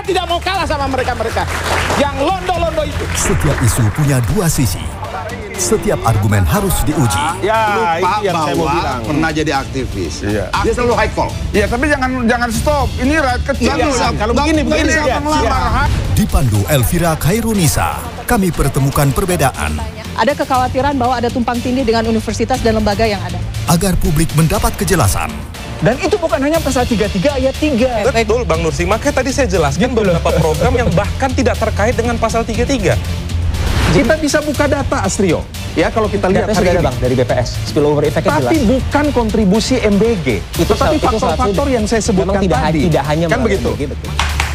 tidak mau kalah sama mereka-mereka yang londo-londo itu. Setiap isu punya dua sisi. Setiap argumen harus diuji. Ya, itu yang saya mau bilang. Pernah jadi aktivis. Iya. Dia selalu high call. Ya, tapi jangan stop. Ini rakyat kecil. Iya, Kalau begini ya. Dipandu Elvira Khairunisa, kami pertemukan perbedaan. Ada kekhawatiran bahwa ada tumpang tindih dengan universitas dan lembaga yang ada. Agar publik mendapat kejelasan. Dan itu bukan hanya pasal 33 ayat 3. Betul Bang Nursi, makanya tadi saya jelaskan beberapa program yang bahkan tidak terkait dengan pasal 33. Kita bisa buka data, Astrio. Ya, kalau kita lihat hari ini, Bang, dari BPS, spillover effect-nya jelas. Tapi bukan kontribusi MBG. Tetapi faktor-faktor yang saya sebutkan tadi. Tidak hanya kan begitu. MBG, betul.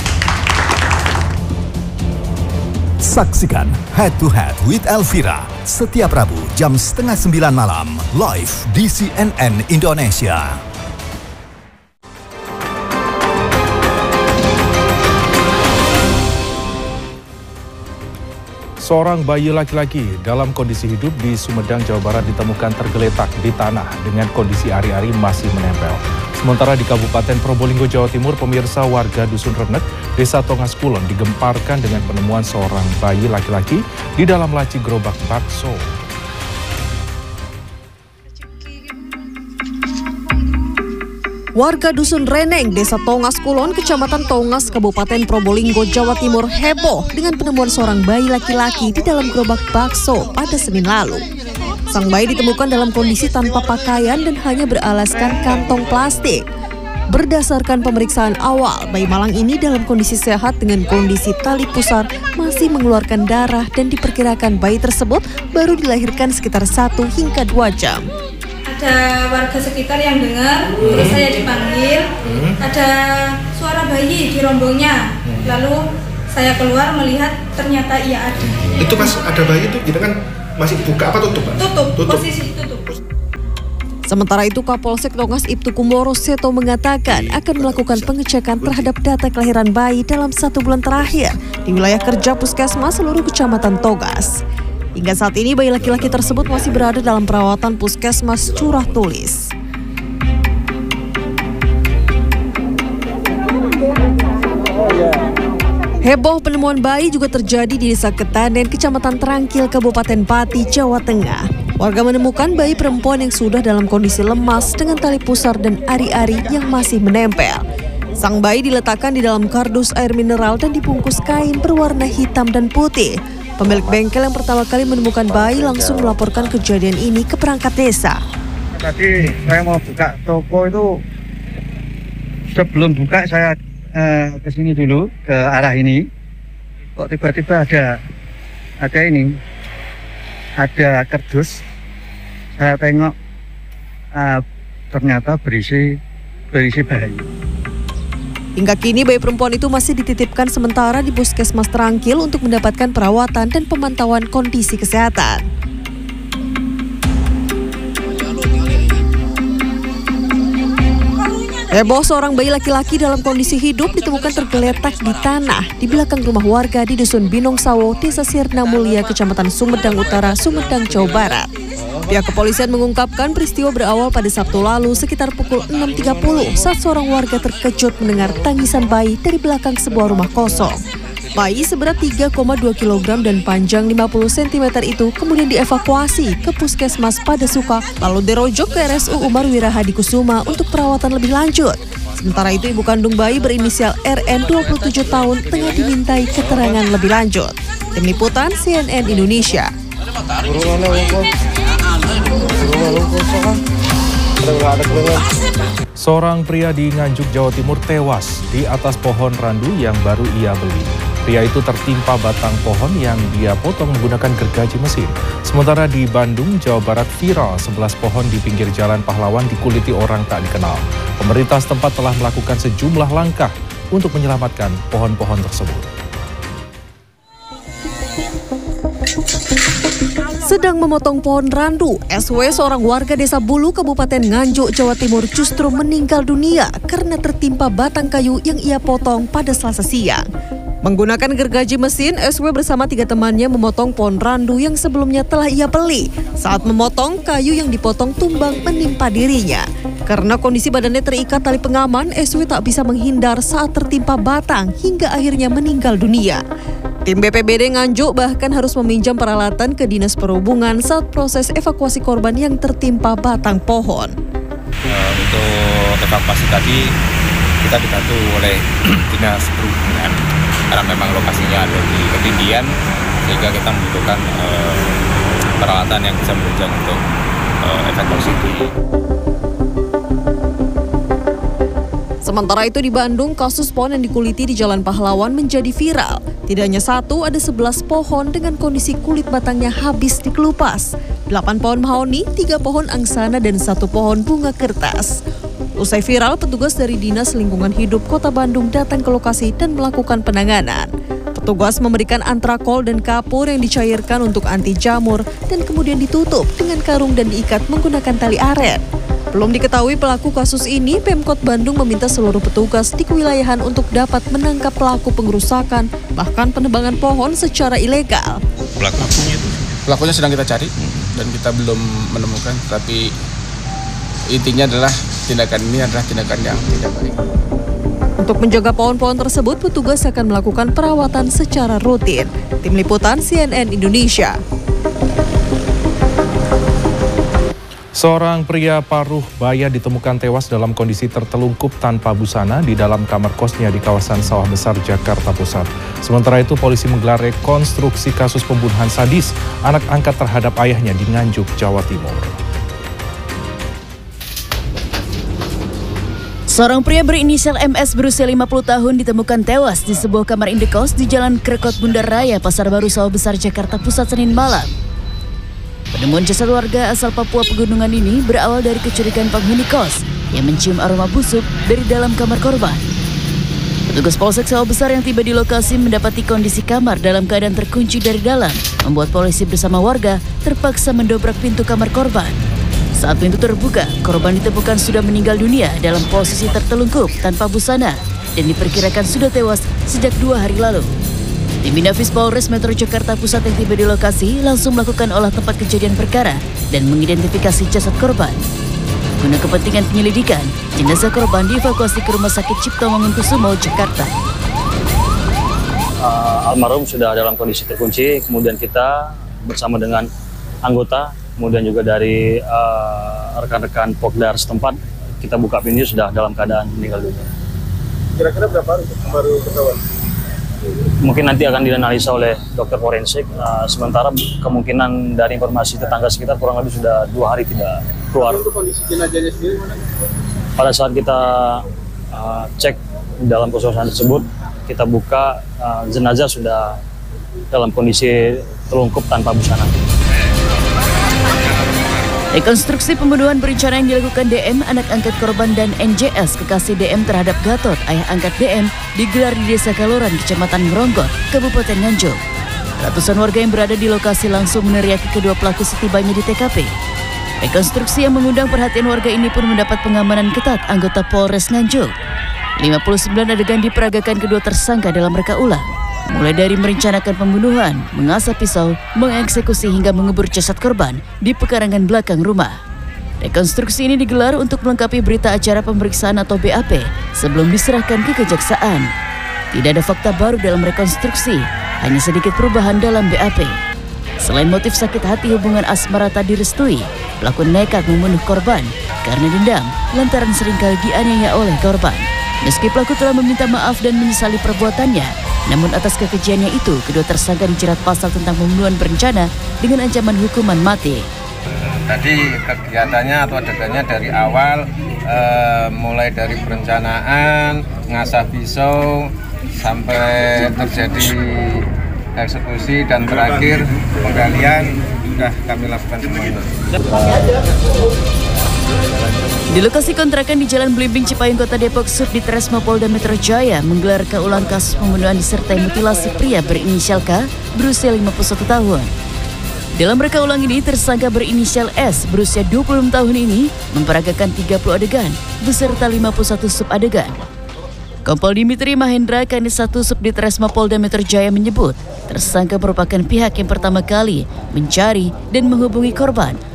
Saksikan Head to Head with Elvira setiap Rabu jam 8:30 malam live di CNN Indonesia. Seorang bayi laki-laki dalam kondisi hidup di Sumedang, Jawa Barat ditemukan tergeletak di tanah dengan kondisi ari-ari masih menempel. Sementara di Kabupaten Probolinggo, Jawa Timur, pemirsa warga Dusun Renek, Desa Tongas Kulon digemparkan dengan penemuan seorang bayi laki-laki di dalam laci gerobak bakso. Warga Dusun Reneng, Desa Tongas Kulon, Kecamatan Tongas, Kabupaten Probolinggo, Jawa Timur heboh dengan penemuan seorang bayi laki-laki di dalam gerobak bakso pada Senin lalu. Sang bayi ditemukan dalam kondisi tanpa pakaian dan hanya beralaskan kantong plastik. Berdasarkan pemeriksaan awal, bayi malang ini dalam kondisi sehat dengan kondisi tali pusar masih mengeluarkan darah dan diperkirakan bayi tersebut baru dilahirkan sekitar 1 hingga 2 jam. Ada warga sekitar yang dengar, terus saya dipanggil, ada suara bayi di rombongnya, lalu saya keluar melihat ternyata ia ada. Itu pas ada bayi itu kita kan masih buka apa tutup, Pak? Tutup, posisi tutup. Sementara itu, Kapolsek Tongas Ibtu Kumoro Seto mengatakan akan melakukan pengecekan terhadap data kelahiran bayi dalam 1 bulan terakhir di wilayah kerja Puskesmas seluruh Kecamatan Tongas. Hingga saat ini bayi laki-laki tersebut masih berada dalam perawatan Puskesmas Curah Tulis. Heboh penemuan bayi juga terjadi di Desa Ketanen, Kecamatan Trangkil, Kabupaten Pati, Jawa Tengah. Warga menemukan bayi perempuan yang sudah dalam kondisi lemas dengan tali pusar dan ari-ari yang masih menempel. Sang bayi diletakkan di dalam kardus air mineral dan dibungkus kain berwarna hitam dan putih. Pemilik bengkel yang pertama kali menemukan bayi langsung melaporkan kejadian ini ke perangkat desa. Tadi saya mau buka toko itu, sebelum buka saya ke sini dulu, ke arah ini. Kok tiba-tiba ada ini, ada kardus. Saya tengok ternyata berisi bayi. Hingga kini bayi perempuan itu masih dititipkan sementara di Puskesmas Trangkil untuk mendapatkan perawatan dan pemantauan kondisi kesehatan. Heboh, seorang bayi laki-laki dalam kondisi hidup ditemukan tergeletak di tanah di belakang rumah warga di Dusun Binong Sawo, Desa Sirna Mulia, Kecamatan Sumedang Utara, Sumedang, Jawa Barat. Pihak kepolisian mengungkapkan peristiwa berawal pada Sabtu lalu sekitar pukul 6.30 saat seorang warga terkejut mendengar tangisan bayi dari belakang sebuah rumah kosong. Bayi seberat 3,2 kg dan panjang 50 cm itu kemudian dievakuasi ke Puskesmas Padasuka lalu dirujuk ke RSU Umar Wirahadi Kusuma untuk perawatan lebih lanjut. Sementara itu ibu kandung bayi berinisial RN 27 tahun tengah dimintai keterangan lebih lanjut. Tim Liputan CNN Indonesia. Seorang pria di Nganjuk, Jawa Timur tewas di atas pohon randu yang baru ia beli. Pria itu tertimpa batang pohon yang dia potong menggunakan gergaji mesin. Sementara di Bandung, Jawa Barat viral 11 pohon di pinggir Jalan Pahlawan dikuliti orang tak dikenal. Pemerintah setempat telah melakukan sejumlah langkah untuk menyelamatkan pohon-pohon tersebut. Sedang memotong pohon randu, SW seorang warga Desa Bulu, Kabupaten Nganjuk, Jawa Timur justru meninggal dunia karena tertimpa batang kayu yang ia potong pada Selasa siang. Menggunakan gergaji mesin, SW bersama 3 temannya memotong pohon randu yang sebelumnya telah ia beli. Saat memotong, kayu yang dipotong tumbang menimpa dirinya. Karena kondisi badannya terikat tali pengaman, SW tak bisa menghindar saat tertimpa batang hingga akhirnya meninggal dunia. Tim BPBD Nganjuk bahkan harus meminjam peralatan ke Dinas Perhubungan saat proses evakuasi korban yang tertimpa batang pohon. Untuk evakuasi tadi kita dibantu oleh Dinas Perhubungan karena memang lokasinya ada di ketinggian sehingga kita membutuhkan peralatan yang bisa menunjang untuk evakuasi itu. Sementara itu di Bandung, kasus pohon yang dikuliti di Jalan Pahlawan menjadi viral. Tidak hanya satu, ada 11 pohon dengan kondisi kulit batangnya habis dikelupas. 8 pohon mahoni, 3 pohon angsana, dan 1 pohon bunga kertas. Usai viral, petugas dari Dinas Lingkungan Hidup Kota Bandung datang ke lokasi dan melakukan penanganan. Petugas memberikan antrakol dan kapur yang dicairkan untuk anti jamur dan kemudian ditutup dengan karung dan diikat menggunakan tali aret. Belum diketahui pelaku kasus ini, Pemkot Bandung meminta seluruh petugas di kewilayahan untuk dapat menangkap pelaku pengerusakan, bahkan penebangan pohon secara ilegal. Pelakunya sedang kita cari dan kita belum menemukan, tapi intinya adalah tindakan ini adalah tindakan yang tidak baik. Untuk menjaga pohon-pohon tersebut, petugas akan melakukan perawatan secara rutin. Tim Liputan CNN Indonesia. Seorang pria paruh baya ditemukan tewas dalam kondisi tertelungkup tanpa busana di dalam kamar kosnya di kawasan Sawah Besar, Jakarta Pusat. Sementara itu, polisi menggelar rekonstruksi kasus pembunuhan sadis anak angkat terhadap ayahnya di Nganjuk, Jawa Timur. Seorang pria berinisial MS berusia 50 tahun ditemukan tewas di sebuah kamar indekos di Jalan Krekot Bundar Raya, Pasar Baru, Sawah Besar, Jakarta Pusat, Senin malam. Penemuan jasad warga asal Papua Pegunungan ini berawal dari kecurigaan penghuni kos yang mencium aroma busuk dari dalam kamar korban. Petugas Polsek Sawah Besar yang tiba di lokasi mendapati kondisi kamar dalam keadaan terkunci dari dalam, membuat polisi bersama warga terpaksa mendobrak pintu kamar korban. Saat pintu terbuka, korban ditemukan sudah meninggal dunia dalam posisi tertelungkup tanpa busana dan diperkirakan sudah tewas sejak 2 hari lalu. Tim Inafis Polres Metro Jakarta Pusat yang tiba di lokasi langsung melakukan olah tempat kejadian perkara dan mengidentifikasi jasad korban. Guna kepentingan penyelidikan, jenazah korban dievakuasi ke Rumah Sakit Cipto Mangunkusumo, Jakarta. Almarhum sudah dalam kondisi terkunci, kemudian kita bersama dengan anggota, kemudian juga dari rekan-rekan Pokdar setempat, kita buka pintu sudah dalam keadaan meninggal dunia. Kira-kira berapa hari baru ketahuan? Mungkin nanti akan dianalisa oleh dokter forensik. Sementara kemungkinan dari informasi tetangga sekitar kurang lebih sudah 2 hari tidak keluar. Untuk kondisi jenazahnya sendiri mana? Pada saat kita cek dalam kos-kosan tersebut, kita buka jenazah sudah dalam kondisi terlungkup tanpa busana. Rekonstruksi pembunuhan berencana yang dilakukan DM, anak angkat korban, dan NJS, kekasih DM terhadap Gatot, ayah angkat DM, digelar di Desa Kaloran, Kecamatan Meronggot, Kabupaten Nganjuk. Ratusan warga yang berada di lokasi langsung meneriaki kedua pelaku setibanya di TKP. Rekonstruksi yang mengundang perhatian warga ini pun mendapat pengamanan ketat anggota Polres Nganjuk. 59 adegan diperagakan kedua tersangka dalam reka ulang. Mulai dari merencanakan pembunuhan, mengasah pisau, mengeksekusi hingga mengubur jasad korban di pekarangan belakang rumah. Rekonstruksi ini digelar untuk melengkapi berita acara pemeriksaan atau BAP sebelum diserahkan ke kejaksaan. Tidak ada fakta baru dalam rekonstruksi, hanya sedikit perubahan dalam BAP. Selain motif sakit hati hubungan asmara tak direstui, pelaku nekat membunuh korban karena dendam lantaran seringkali dianiaya oleh korban. Meski pelaku telah meminta maaf dan menyesali perbuatannya, namun atas kekejiannya itu, kedua tersangka dijerat pasal tentang pembunuhan berencana dengan ancaman hukuman mati. Tadi kegiatannya atau adegannya dari awal, mulai dari perencanaan, ngasah pisau, sampai terjadi eksekusi, dan terakhir penggalian sudah kami lakukan semuanya. Di lokasi kontrakan di Jalan Belimbing Cipayung, Kota Depok, Subditresmo Polda Metro Jaya menggelar ulang kasus pembunuhan disertai mutilasi pria berinisial K berusia 51 tahun. Dalam reka ulang ini, tersangka berinisial S berusia 26 tahun ini memperagakan 30 adegan beserta 51 subadegan. Kompol Dimitri Mahendra, Kanit 1 Subditresmo Polda Metro Jaya menyebut, tersangka merupakan pihak yang pertama kali mencari dan menghubungi korban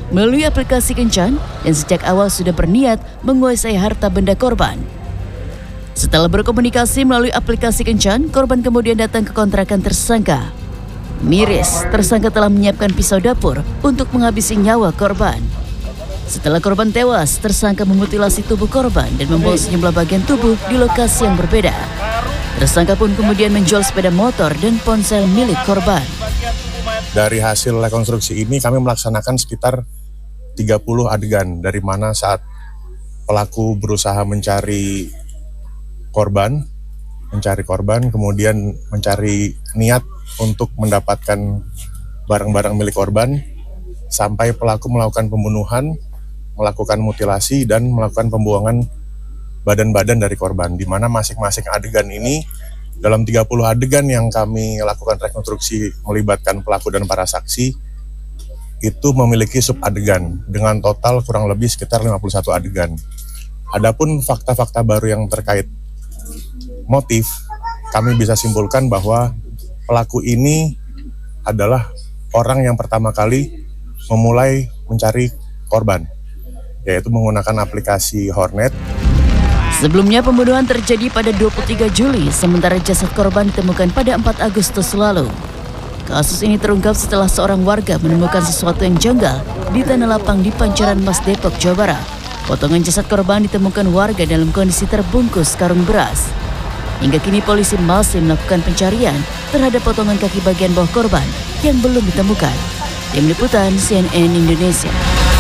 melalui aplikasi Kencan yang sejak awal sudah berniat menguasai harta benda korban. Setelah berkomunikasi melalui aplikasi Kencan, korban kemudian datang ke kontrakan tersangka. Miris, tersangka telah menyiapkan pisau dapur untuk menghabisi nyawa korban. Setelah korban tewas, tersangka memutilasi tubuh korban dan membawa sejumlah bagian tubuh di lokasi yang berbeda. Tersangka pun kemudian menjual sepeda motor dan ponsel milik korban. Dari hasil rekonstruksi ini kami melaksanakan sekitar 30 adegan, dari mana saat pelaku berusaha mencari korban, kemudian mencari niat untuk mendapatkan barang-barang milik korban, sampai pelaku melakukan pembunuhan, melakukan mutilasi, dan melakukan pembuangan badan-badan dari korban, di mana masing-masing adegan ini dalam 30 adegan yang kami lakukan rekonstruksi melibatkan pelaku dan para saksi, itu memiliki sub adegan dengan total kurang lebih sekitar 51 adegan. Adapun fakta-fakta baru yang terkait motif, kami bisa simpulkan bahwa pelaku ini adalah orang yang pertama kali memulai mencari korban, yaitu menggunakan aplikasi Hornet. Sebelumnya pembunuhan terjadi pada 23 Juli, sementara jasad korban ditemukan pada 4 Agustus lalu. Kasus ini terungkap setelah seorang warga menemukan sesuatu yang janggal di tanah lapang di Pancoran Mas, Depok, Jawa Barat. Potongan jasad korban ditemukan warga dalam kondisi terbungkus karung beras. Hingga kini polisi masih melakukan pencarian terhadap potongan kaki bagian bawah korban yang belum ditemukan. Tim Liputan CNN Indonesia.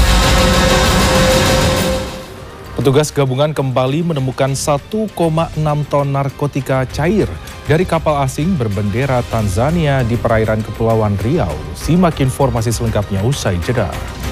Petugas gabungan kembali menemukan 1,6 ton narkotika cair dari kapal asing berbendera Tanzania di perairan Kepulauan Riau. Simak informasi selengkapnya usai jeda.